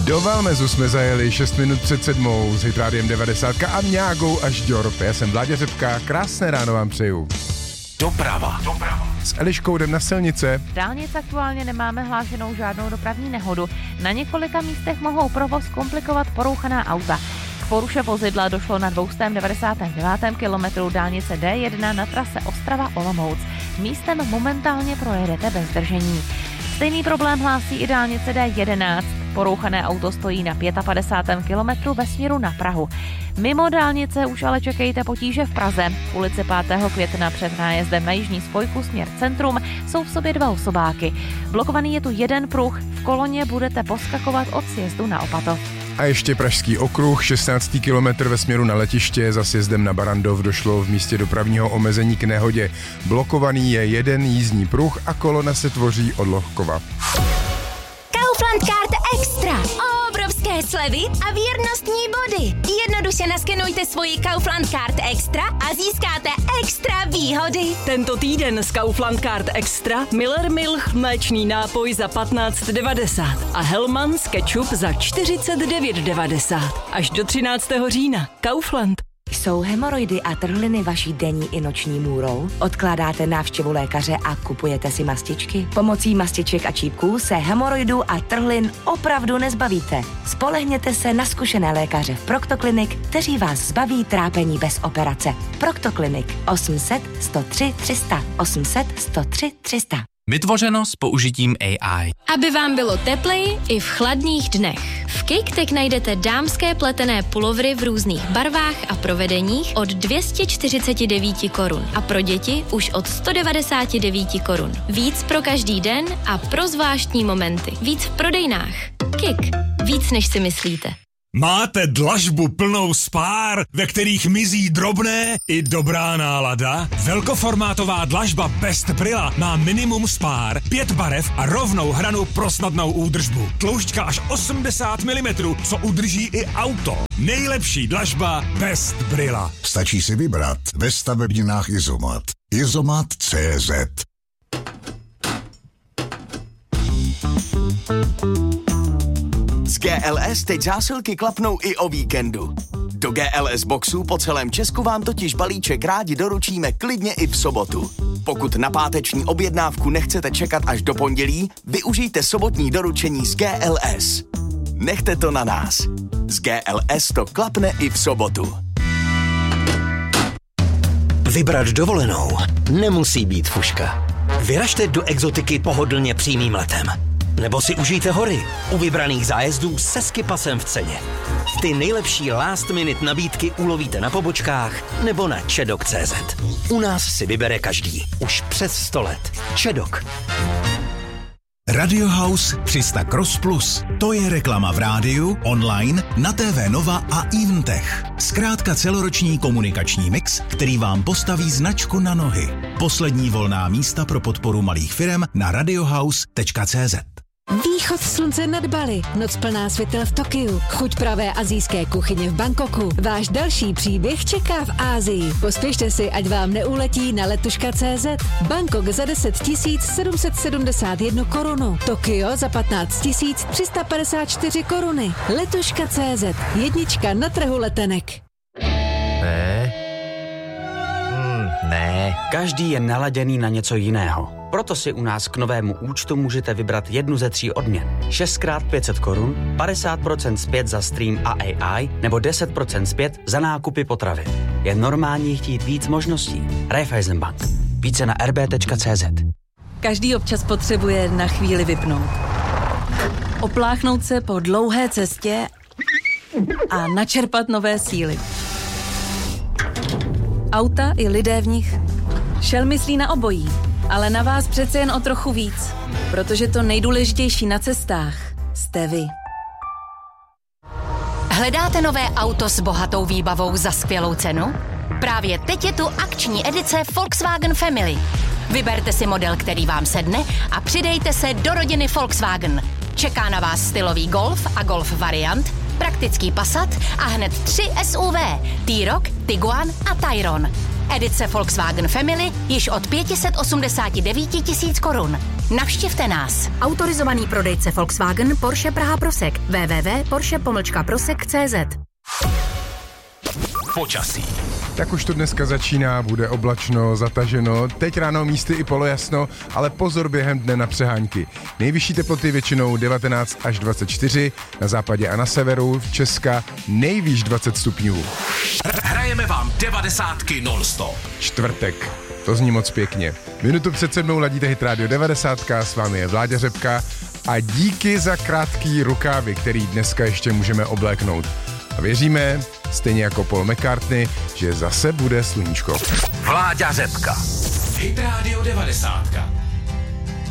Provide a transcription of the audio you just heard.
Do Valmezu jsme zajeli 6 minut před 7 s Hitrádiem 90 a Mňágou až Ďorb. Já jsem Vláďa Řepka, krásné ráno vám přeju. Doprava. S Eliškou jdem na silnice. Dálnic aktuálně nemáme hlášenou žádnou dopravní nehodu. Na několika místech mohou provoz komplikovat porouchaná auta. K poruše vozidla došlo na 299. kilometru dálnice D1 na trase Ostrava-Olomouc. Místem momentálně projedete bez zdržení. Stejný problém hlásí i dálnice D11. Porouchané auto stojí na 55. kilometru ve směru na Prahu. Mimo dálnice už ale čekejte potíže v Praze. V ulici 5. května před nájezdem na jižní spojku směr centrum jsou v sobě 2 osobáky. Blokovaný je tu jeden pruh, v koloně budete poskakovat od sjezdu na Opatov. A ještě Pražský okruh, 16. kilometr ve směru na letiště, za sjezdem na Barandov došlo v místě dopravního omezení k nehodě. Blokovaný je jeden jízdní pruh a kolona se tvoří od Lohkova. Kaufland Card Extra. Obrovské slevy a věrnostní body. Jednoduše naskenujte svoji Kaufland Card Extra a získáte extra výhody. Tento týden z Kaufland Card Extra Miller Milch mléčný nápoj za 15,90 a Hellmann's ketchup za 49,90. Až do 13. října. Kaufland. Jsou hemoroidy a trhliny vaší denní i noční můrou? Odkládáte návštěvu lékaře a kupujete si mastičky? Pomocí mastiček a čípků se hemoroidů a trhlin opravdu nezbavíte. Spolehněte se na zkušené lékaře v Proctoclinic, kteří vás zbaví trápení bez operace. Proctoclinic 800 103 300 800 103 300. Vytvořeno s použitím AI. Aby vám bylo tepleji i v chladných dnech. V KIK teď najdete dámské pletené pulovry v různých barvách a provedeních od 249 korun a pro děti už od 199 korun. Víc pro každý den a pro zvláštní momenty. Víc v prodejnách. KIK. Víc než si myslíte. Máte dlažbu plnou spár, ve kterých mizí drobné i dobrá nálada? Velkoformátová dlažba Best Brilla má minimum spár, 5 barev a rovnou hranu pro snadnou údržbu. Tloušťka až 80 mm, co udrží i auto. Nejlepší dlažba Best Brilla. Stačí si vybrat ve stavebninách Izomat. Izomat.cz. Z GLS teď zásilky klapnou i o víkendu. Do GLS boxů po celém Česku vám totiž balíček rádi doručíme klidně i v sobotu. Pokud na páteční objednávku nechcete čekat až do pondělí, využijte sobotní doručení z GLS. Nechte to na nás. Z GLS to klapne i v sobotu. Vybrat dovolenou nemusí být fuška. Vyražte do exotiky pohodlně přímým letem. Nebo si užijte hory u vybraných zájezdů se skipasem v ceně. Ty nejlepší last minute nabídky ulovíte na pobočkách nebo na Čedok.cz. U nás si vybere každý. Už přes 100 let. Čedok. Radio House 300 Cross Plus. To je reklama v rádiu, online, na TV Nova a Eventech. Zkrátka celoroční komunikační mix, který vám postaví značku na nohy. Poslední volná místa pro podporu malých firem na radiohouse.cz. Východ slunce nad Bali, noc plná světel v Tokiu, chuť pravé asijské kuchyně v Bangkoku. Váš další příběh čeká v Asii. Pospěšte si, ať vám neuletí na letuška.cz. Bangkok za 10 771 korunu. Tokio za 15 354 koruny. Letuška.cz. Jednička na trhu letenek. Ne. Každý je naladěný na něco jiného. Proto si u nás k novému účtu můžete vybrat jednu ze 3 odměn. 6x 500 korun, 50% zpět za stream a AI nebo 10% zpět za nákupy potravy. Je normální chtít víc možností. Raiffeisenbank. Více na rb.cz. Každý občas potřebuje na chvíli vypnout. Opláchnout se po dlouhé cestě a načerpat nové síly. Auta i lidé v nich. Shell myslí na obojí, ale na vás přece jen o trochu víc, protože to nejdůležitější na cestách jste vy. Hledáte nové auto s bohatou výbavou za skvělou cenu? Právě teď je tu akční edice Volkswagen Family. Vyberte si model, který vám sedne a přidejte se do rodiny Volkswagen. Čeká na vás stylový Golf a Golf variant, praktický Passat a hned 3 SUV, T-Roc, Tiguan a Tayron. Edice Volkswagen Family již od 589 000 korun. Navštivte nás. Autorizovaný prodejce Volkswagen Porsche Praha Prosek. www.porsche-prosek.cz. Počasí. Tak už to dneska začíná, bude oblačno, zataženo, teď ráno místy i polojasno, ale pozor během dne na přehánky. Nejvyšší teploty většinou 19 až 24, na západě a na severu, v Česka nejvýš 20 stupňů. Hrajeme vám 90 non-stop. Čtvrtek, to zní moc pěkně. Minutu před 7 ladíte Hit Radio 90, s vámi je Vláďa Řepka a díky za krátký rukávy, který dneska ještě můžeme obléknout. A věříme, stejně jako Paul McCartney, že zase bude sluníčko. Vláďa Řepka. Hit Radio 90.